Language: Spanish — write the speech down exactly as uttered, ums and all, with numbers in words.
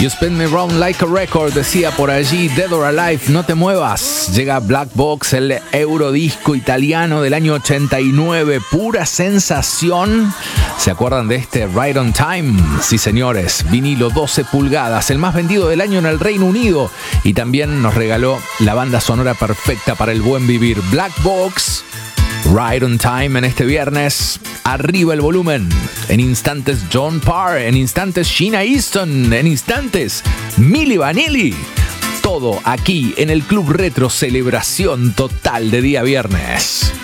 You Spin Me Round Like a Record, decía por allí Dead or Alive, no te muevas. Llega Black Box, el eurodisco italiano del año ochenta y nueve, pura sensación. ¿Se acuerdan de este Right on Time? Sí, señores, vinilo doce pulgadas, el más vendido del año en el Reino Unido, y también nos regaló la banda sonora perfecta para el buen vivir. Black Box, Right on Time en este viernes. Arriba el volumen. En instantes John Parr, en instantes Sheena Easton, en instantes Milli Vanilli. Todo aquí en el Club Retro, celebración total de día viernes.